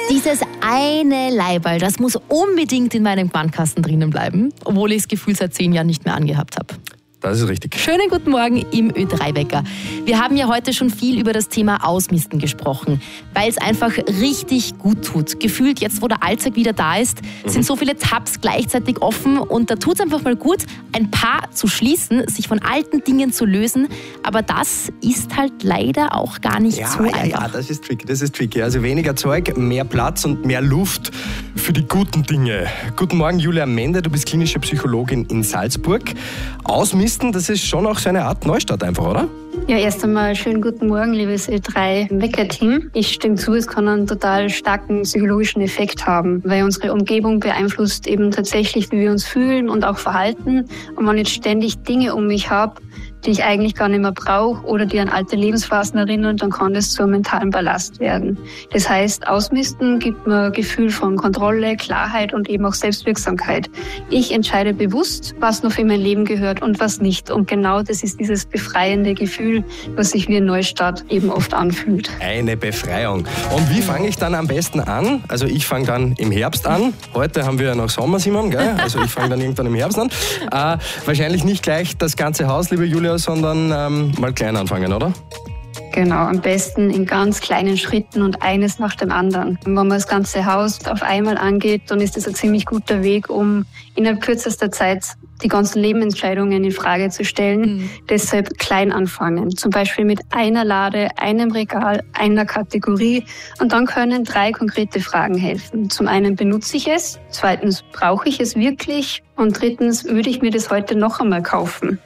Dieses eine Leiberl, das muss unbedingt in meinem Gewandkasten drinnen bleiben, obwohl ich das Gefühl seit 10 Jahren nicht mehr angehabt habe. Das ist richtig. Schönen guten Morgen im Ö3-Wecker. Wir haben ja heute schon viel über das Thema Ausmisten gesprochen, weil es einfach richtig gut tut. Gefühlt jetzt, wo der Alltag wieder da ist, sind so viele Tabs gleichzeitig offen und da tut es einfach mal gut, ein paar zu schließen, sich von alten Dingen zu lösen. Aber das ist halt leider auch gar nicht so einfach. Ja, das ist tricky. Also weniger Zeug, mehr Platz und mehr Luft für die guten Dinge. Guten Morgen, Julia Mende, du bist klinische Psychologin in Salzburg. Ausmisten, das ist schon auch so eine Art Neustart einfach, oder? Ja, erst einmal schönen guten Morgen, liebes Ö3-Wecker-Team. Ich stimme zu, es kann einen total starken psychologischen Effekt haben, weil unsere Umgebung beeinflusst eben tatsächlich, wie wir uns fühlen und auch verhalten. Und wenn ich ständig Dinge um mich habe, die ich eigentlich gar nicht mehr brauche oder die an alte Lebensphasen erinnern, dann kann das zu einem mentalen Ballast werden. Das heißt, Ausmisten gibt mir ein Gefühl von Kontrolle, Klarheit und eben auch Selbstwirksamkeit. Ich entscheide bewusst, was noch in mein Leben gehört und was nicht. Und genau das ist dieses befreiende Gefühl, was sich wie ein Neustart eben oft anfühlt. Eine Befreiung. Und wie fange ich dann am besten an? Also ich fange dann im Herbst an. Heute haben wir ja noch Sommer, Simon, gell? Also ich fange dann irgendwann im Herbst an. Wahrscheinlich nicht gleich das ganze Haus, liebe Julia, sondern mal klein anfangen, oder? Genau, am besten in ganz kleinen Schritten und eines nach dem anderen. Und wenn man das ganze Haus auf einmal angeht, dann ist das ein ziemlich guter Weg, um innerhalb kürzester Zeit die ganzen Lebensentscheidungen in Frage zu stellen. Deshalb klein anfangen. Zum Beispiel mit einer Lade, einem Regal, einer Kategorie. Und dann können 3 konkrete Fragen helfen. Zum einen, benutze ich es? Zweitens, brauche ich es wirklich? Und drittens, würde ich mir das heute noch einmal kaufen?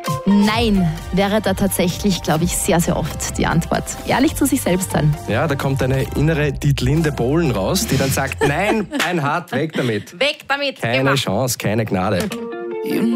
Nein, wäre da tatsächlich, glaube ich, sehr, sehr oft die Antwort. Ehrlich zu sich selbst sein. Ja, da kommt eine innere Dietlinde Bohlen raus, die dann sagt, nein, ein Hart, weg damit. Weg damit! Keine Chance, keine Gnade.